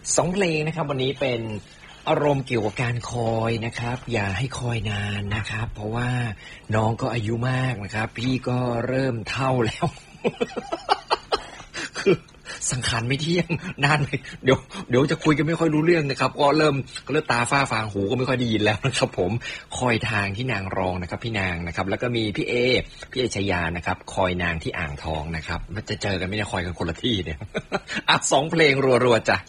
2เพลงนะครับวันนี้เป็นอารมณ์เกี่ยวกับการคอยนะครับอย่าให้คอยนานนะครับเพราะว่าน้องก็อายุมากนะครับพี่ก็เริ่มเฒ่าแล้ว คือสังขารไม่เที่ยงนานเลยเดี๋ยวจะคุยกันไม่ค่อยรู้เรื่องนะครับก็เริ่มตาฝ้าฟางหูก็ไม่ค่อยได้ยินแล้วนะครับผมคอยทางที่นางรองนะครับพี่นางนะครับแล้วก็มีพี่เอชยานะครับคอยนางที่อ่างทองนะครับมันจะเจอกันไม่ได้คอยกันคนละที่เนี่ย อ่ะ2เพลงรัวๆจ้ะ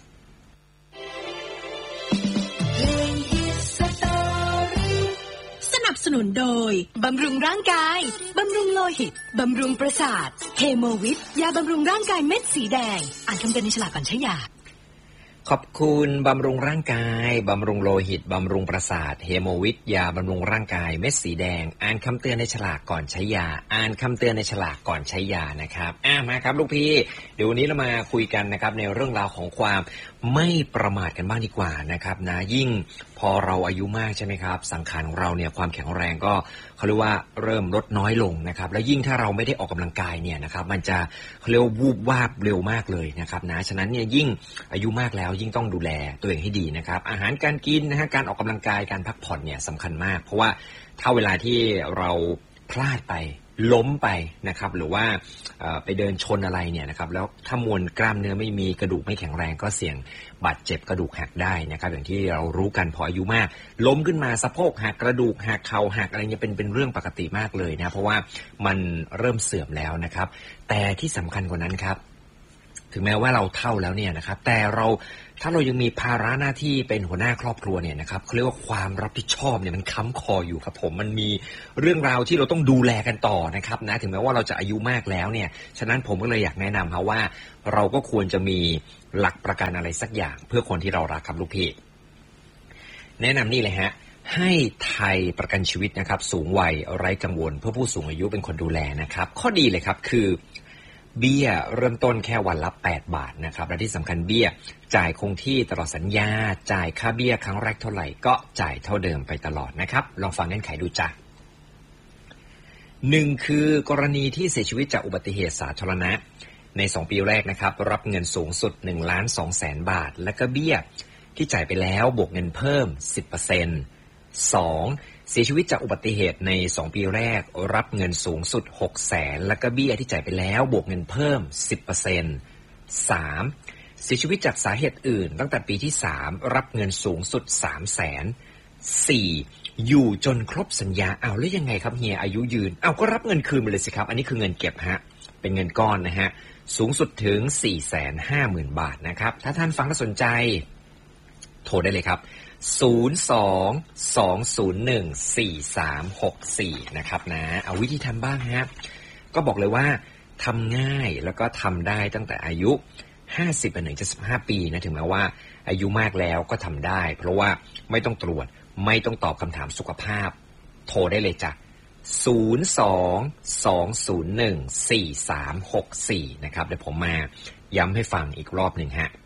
สนับสนุนโดยบำรุงร่างกายบำรุงโลหิตบำรุงประสาทเฮโมวิทยาบำรุงร่างกายเม็ดสีแดงอ่านคำเตือนในฉลากก่อนใช้ยาขอบคุณบำรุงร่างกายบำรุงโลหิตบำรุงประสาทเฮโมวิทยาบำรุงร่างกายเม็ดสีแดงอ่านคำเตือนในฉลากก่อนใช้ยาอ่านคำเตือนในฉลากก่อนใช้ยานะครับมาครับลูกพี่เดี๋ยววันนี้เรามาคุยกันนะครับในเรื่องราวของความไม่ประมาทกันบ้างดีกว่านะครับนะยิ่งพอเราอายุมากใช่ไหมครับสังขารของเราเนี่ยความแข็งแรงก็เขาเรียกว่าเริ่มลดน้อยลงนะครับแล้วยิ่งถ้าเราไม่ได้ออกกำลังกายเนี่ยนะครับมันจะเขาเรียกว่าวูบวาบเร็วมากเลยนะครับนะฉะนั้นเนี่ยยิ่งอายุมากแล้วยิ่งต้องดูแลตัวเองให้ดีนะครับอาหารการกินนะฮะการออกกำลังกายการพักผ่อนเนี่ยสำคัญมากเพราะว่าถ้าเวลาที่เราพลาดไปล้มไปนะครับหรือว่าไปเดินชนอะไรเนี่ยนะครับแล้วถ้ามวลกล้ามเนื้อไม่มีกระดูกไม่แข็งแรงก็เสี่ยงบาดเจ็บกระดูกหักได้นะครับอย่างที่เรารู้กันพออายุมากล้มขึ้นมาสะโพกหักกระดูกหักเข่าหักอะไรเงี้ยเป็นเรื่องปกติมากเลยนะเพราะว่ามันเริ่มเสื่อมแล้วนะครับแต่ที่สำคัญกว่านั้นครับถึงแม้ว่าเราเฒ่าแล้วเนี่ยนะครับแต่ถ้าเรายังมีภาระหน้าที่เป็นหัวหน้าครอบครัวเนี่ยนะครับเขาเรียกว่าความรับผิดชอบเนี่ยมันค้ำคออยู่ครับผมมันมีเรื่องราวที่เราต้องดูแลกันต่อนะครับนะถึงแม้ว่าเราจะอายุมากแล้วเนี่ยฉะนั้นผมก็เลยอยากแนะนำครับว่าเราก็ควรจะมีหลักประกันอะไรสักอย่างเพื่อคนที่เรารักครับลูกพี่แนะนำนี่เลยฮะให้ไทยประกันชีวิตนะครับสูงวัยไร้กังวลเพื่อผู้สูงอายุเป็นคนดูแลนะครับข้อดีเลยครับคือเบี้ยเริ่มต้นแค่วันละ8 บาทนะครับและที่สำคัญเบี้ยจ่ายคงที่ตลอดสัญญาจ่ายค่าเบี้ยครั้งแรกเท่าไหร่ก็จ่ายเท่าเดิมไปตลอดนะครับลองฟังเงื่อนไขดูจ้ะ1คือกรณีที่เสียชีวิตจากอุบัติเหตุสาธารณะใน2ปีแรกนะครับรับเงินสูงสุด 1,200,000 บาทและก็เบี้ยที่จ่ายไปแล้วบวกเงินเพิ่ม 10% 2เสียชีวิตจากอุบัติเหตุใน2ปีแรกรับเงินสูงสุด 600,000 แล้วก็เบี้ยที่จ่ายไปแล้วบวกเงินเพิ่ม 10% 3เสียชีวิตจากสาเหตุอื่นตั้งแต่ปีที่3รับเงินสูงสุด 300,000 4อยู่จนครบสัญญาแล้วยังไงครับเฮียอายุยืนก็รับเงินคืนไปเลยสิครับอันนี้คือเงินเก็บฮะเป็นเงินก้อนนะฮะสูงสุดถึง 450,000 บาทนะครับถ้าท่านฟังแล้วสนใจโทรได้เลยครับ02-201-4364นะครับนะเอาวิธีทำบ้างฮะก็บอกเลยว่าทำง่ายแล้วก็ทำได้ตั้งแต่อายุ50ไปถึง75ปีนะถึงแม้ว่าอายุมากแล้วก็ทำได้เพราะว่าไม่ต้องตรวจไม่ต้องตอบคำถามสุขภาพโทรได้เลยจ้ะ02-201-4364นะครับเดี๋ยวผมมาย้ำให้ฟังอีกรอบหนึ่งฮะ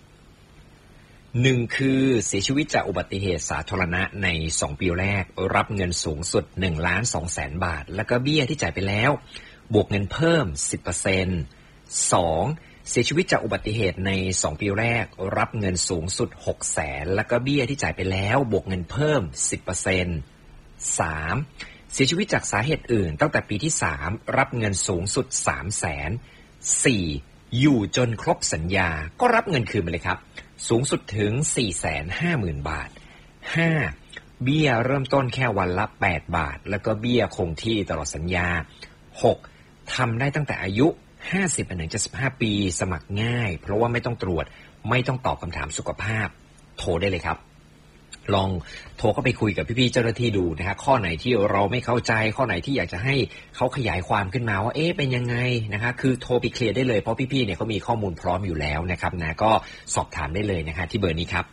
1คือเสียชีวิตจากอุบัติเหตุสาธารณะใน2ปีแรกรับเงินสูงสุด 1,200,000 บาทแล้วก็เบี้ยที่จ่ายไปแล้วบวกเงินเพิ่ม 10% 2เสียชีวิตจากอุบัติเหตุใน2ปีแรกรับเงินสูงสุด 600,000แล้วก็เบี้ยที่จ่ายไปแล้วบวกเงินเพิ่ม 10% 3เสียชีวิตจากสาเหตุอื่นตั้งแต่ปีที่3รับเงินสูงสุด 300,000 4อยู่จนครบสัญญาก็รับเงินคืนไปเลยครับสูงสุดถึง 450,000 บาท 5. เบี้ยเริ่มต้นแค่วันละ8 บาทแล้วก็เบี้ยคงที่ตลอดสัญญา 6. ทำได้ตั้งแต่อายุ50ถึง75ปีสมัครง่ายเพราะว่าไม่ต้องตรวจไม่ต้องตอบคำถามสุขภาพโทรได้เลยครับลองโทรเข้าไปคุยกับพี่ๆเจ้าหน้าที่ดูนะฮะข้อไหนที่เราไม่เข้าใจข้อไหนที่อยากจะให้เขาขยายความขึ้นมาว่าเป็นยังไงนะคะคือโทรไปเคลียร์ได้เลยเพราะพี่ๆเนี่ยเขามีข้อมูลพร้อมอยู่แล้วนะครับนะก็สอบถามได้เลยนะคะที่เบอร์นี้ครับ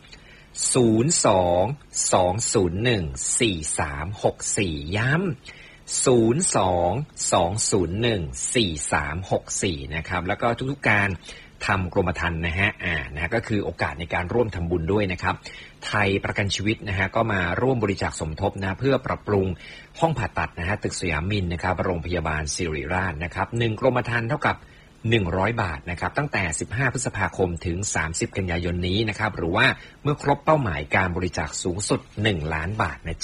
02-201-4364ย้ำ02-201-4364นะครับแล้วก็ทุกๆการทำกรมธรรม์นะฮะก็คือโอกาสในการร่วมทำบุญด้วยนะครับไทยประกันชีวิตนะฮะก็มาร่วมบริจาคสมทบนะเพื่อปรับปรุงห้องผ่าตัดนะฮะตึกสยามมินนะครับโรงพยาบาลศิริราชนะครับ1กรมธรรม์เท่ากับ 100 บาทนะครับตั้งแต่15พฤษภาคมถึง30กันยายนนี้นะครับหรือว่าเมื่อครบเป้าหมายการบริจาคสูงสุด1ล้านบาทนะ